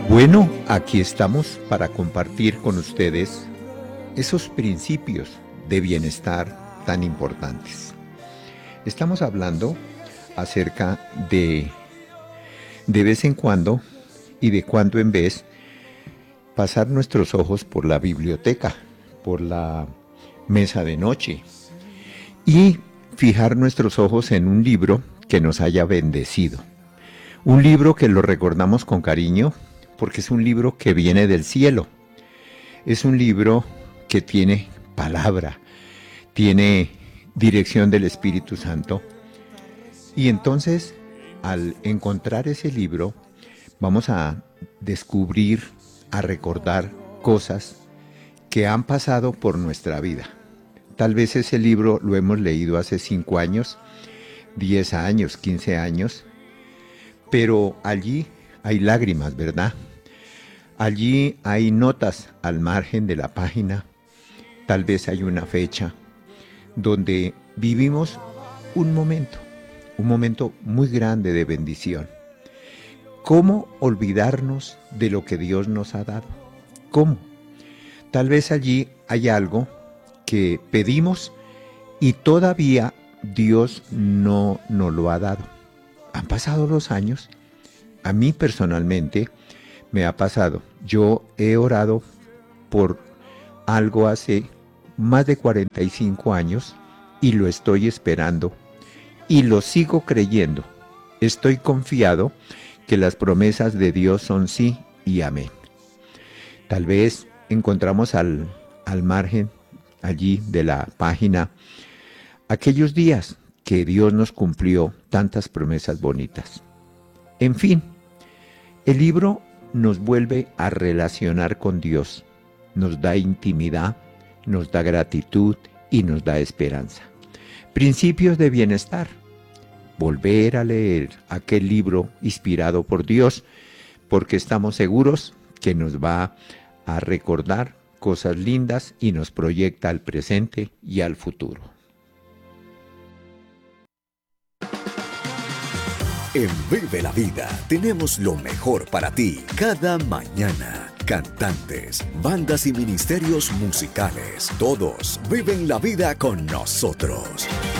Bueno, aquí estamos para compartir con ustedes esos principios de bienestar tan importantes. Estamos hablando acerca de vez en cuando y de cuando en vez pasar nuestros ojos por la biblioteca, por la mesa de noche y fijar nuestros ojos en un libro que nos haya bendecido. Un libro que lo recordamos con cariño porque es un libro que viene del cielo. Es un libro que tiene palabra, tiene dirección del Espíritu Santo. Y entonces, al encontrar ese libro, vamos a descubrir, a recordar cosas que han pasado por nuestra vida. Tal vez ese libro lo hemos leído hace 5 años, 10 años, 15 años, pero allí hay lágrimas, ¿verdad? Allí hay notas al margen de la página, tal vez hay una fecha donde vivimos un momento muy grande de bendición. ¿Cómo olvidarnos de lo que Dios nos ha dado? ¿Cómo? Tal vez allí hay algo que pedimos y todavía Dios no nos lo ha dado. Han pasado los años. A mí personalmente me ha pasado. Yo he orado por algo hace más de 45 años y lo estoy esperando y lo sigo creyendo. Estoy confiado que las promesas de Dios son sí y amén. Tal vez encontramos al margen allí de la página aquellos días que Dios nos cumplió tantas promesas bonitas. En fin, el libro nos vuelve a relacionar con Dios, nos da intimidad, nos da gratitud y nos da esperanza. Principios de bienestar. Volver a leer aquel libro inspirado por Dios, porque estamos seguros que nos va a recordar cosas lindas y nos proyecta al presente y al futuro. En Vive la Vida tenemos lo mejor para ti cada mañana. Cantantes, bandas y ministerios musicales, todos viven la vida con nosotros.